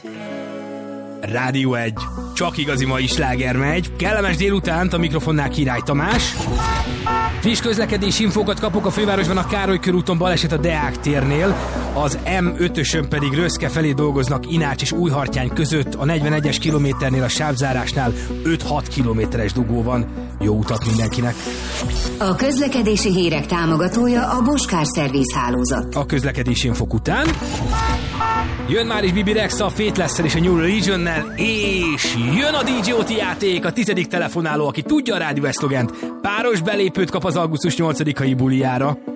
Rádió 1. Csak igazi mai sláger megy. Kellemes délutánt, a mikrofonnál Király Tamás. Friss közlekedési infókat kapok, a fővárosban a Károly körúton baleset a Deák térnél, az M5-ösön pedig Röszke felé dolgoznak Inács és Újhartyány között, a 41-es kilométernél a sávzárásnál 5-6 kilométeres dugó van. Jó utat mindenkinek! A közlekedési hírek támogatója a Boskár Szerviz hálózat. A közlekedési infok után jön már is Bibi Rexa a Faithless-szel és a New Religionnel, és jön a DJ OT játék, a 10. telefonáló, aki tudja a rádió szlogent, páros belépőt kap az augusztus 8-ai bulijára.